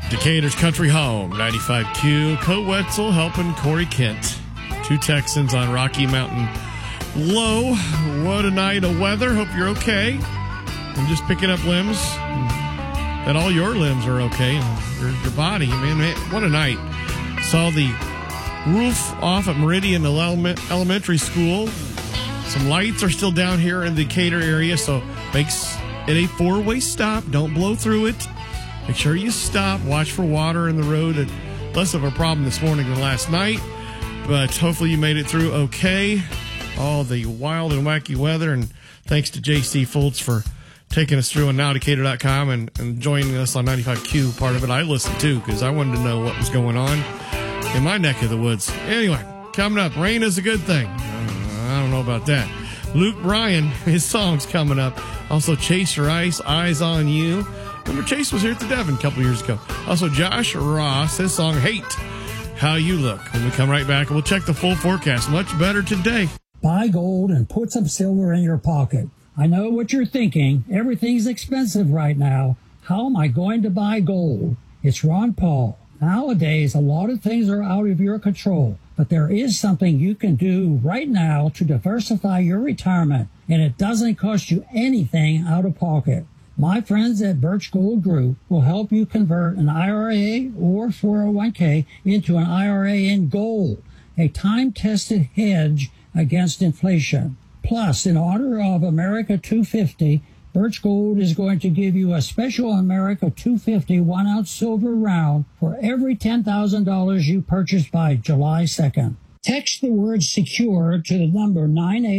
Decatur's Country Home, 95Q. Coe Wetzel helping Corey Kent. 2 Texans on Rocky Mountain Low. What a night of weather. Hope you're okay. I'm just picking up limbs. That all your limbs are okay. And your body, man, what a night. Saw the roof off at Meridian Elementary School. Some lights are still down here in the Decatur area, so makes it a 4-way stop. Don't blow through it. Make sure you stop. Watch for water in the road. Less of a problem this morning than last night, but hopefully you made it through okay. All the wild and wacky weather, and thanks to J.C. Fultz for taking us through on nowdecatur.com and joining us on 95Q. Part of it I listened to because I wanted to know what was going on in my neck of the woods. Anyway, coming up, rain is a good thing. I don't know about that. Luke Bryan, his song's coming up. Also, Chase Rice, Eyes on You. Remember, Chase was here at the Devon a couple years ago. Also, Josh Ross, his song, Hate How You Look. When we come right back, we'll check the full forecast. Much better today. Buy gold and put some silver in your pocket. I know what you're thinking. Everything's expensive right now. How am I going to buy gold? It's Ron Paul. Nowadays, a lot of things are out of your control, but there is something you can do right now to diversify your retirement, and it doesn't cost you anything out of pocket. My friends at Birch Gold Group will help you convert an IRA or 401k into an IRA in gold, a time-tested hedge against inflation. Plus, in honor of America 250, Birch Gold is going to give you a special America 250 1-ounce silver round for every $10,000 you purchase by July 2nd. Text the word SECURE to the number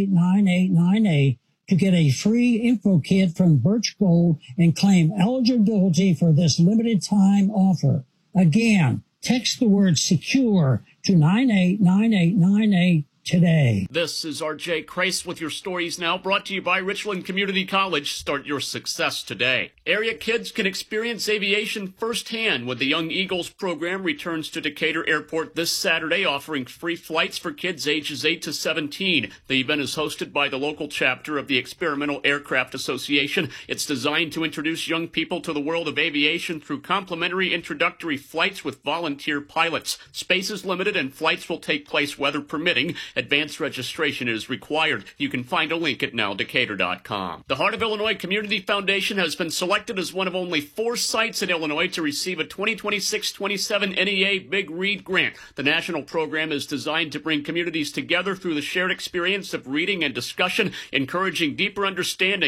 989898 to get a free info kit from Birch Gold and claim eligibility for this limited time offer. Again, text the word SECURE to 989898 today. This is R.J. Kreis with your stories now, brought to you by Richland Community College. Start your success today. Area kids can experience aviation firsthand when the Young Eagles program returns to Decatur Airport this Saturday, offering free flights for kids ages 8 to 17. The event is hosted by the local chapter of the Experimental Aircraft Association. It's designed to introduce young people to the world of aviation through complimentary introductory flights with volunteer pilots. Space is limited and flights will take place weather permitting. Advanced registration is required. You can find a link at nowdecatur.com. The Heart of Illinois Community Foundation has been selected as one of only 4 sites in Illinois to receive a 2026-27 NEA Big Read grant. The national program is designed to bring communities together through the shared experience of reading and discussion, encouraging deeper understanding